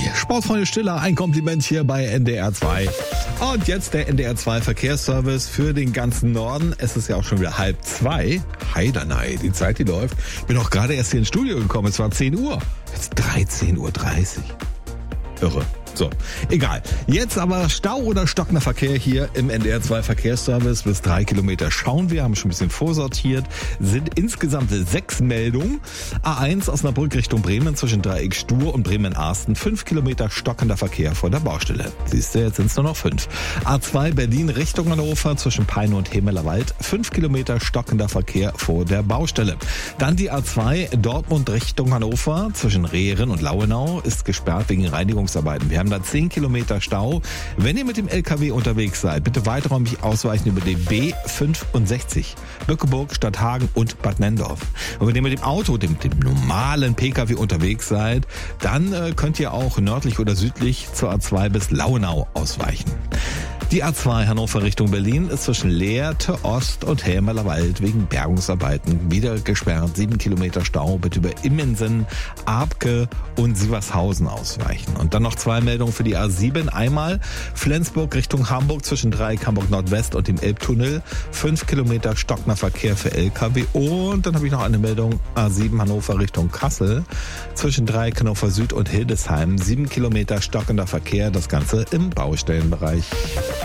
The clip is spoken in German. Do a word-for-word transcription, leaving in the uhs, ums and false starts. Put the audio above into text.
Sportfreunde Stiller, ein Kompliment hier bei N D R zwei. Und jetzt der N D R zwei Verkehrsservice für den ganzen Norden. Es ist ja auch schon wieder halb zwei. Heidanei, die Zeit, die läuft. Ich bin auch gerade erst hier ins Studio gekommen. Es war zehn Uhr. Jetzt dreizehn Uhr dreißig. Irre. So, egal. Jetzt aber Stau oder stockender Verkehr hier im N D R zwei Verkehrsservice. Bis drei Kilometer schauen wir, haben schon ein bisschen vorsortiert. Sind insgesamt sechs Meldungen. A eins Osnabrück Richtung Bremen zwischen Dreieck Stur und Bremen-Arsten. Fünf Kilometer stockender Verkehr vor der Baustelle. Siehst du, jetzt sind es nur noch fünf. A zwei Berlin Richtung Hannover zwischen Peine und Hemelerwald. Fünf Kilometer stockender Verkehr vor der Baustelle. Dann die A zwei Dortmund Richtung Hannover zwischen Rehren und Lauenau ist gesperrt wegen Reinigungsarbeiten. Wir haben da zehn Kilometer Stau. Wenn ihr mit dem L K W unterwegs seid, bitte weiträumig ausweichen über den B fünfundsechzig. Bückeburg, Stadthagen und Bad Nenndorf. Und wenn ihr mit dem Auto, dem, dem normalen P K W unterwegs seid, dann äh, könnt ihr auch nördlich oder südlich zur A zwei bis Lauenau ausweichen. Die A zwei Hannover Richtung Berlin ist zwischen Lehrte Ost und Helmerlerwald wegen Bergungsarbeiten wieder gesperrt. Sieben Kilometer Stau, bitte über Immensen, Abke und Sievershausen ausweichen. Und dann noch zwei Meldungen für die A sieben. Einmal Flensburg Richtung Hamburg zwischen Dreieck Hamburg Nordwest und dem Elbtunnel. Fünf Kilometer stockender Verkehr für L K W. Und dann habe ich noch eine Meldung A sieben Hannover Richtung Kassel zwischen Dreieck Hannover Süd und Hildesheim. Sieben Kilometer stockender Verkehr, das Ganze im Baustellenbereich.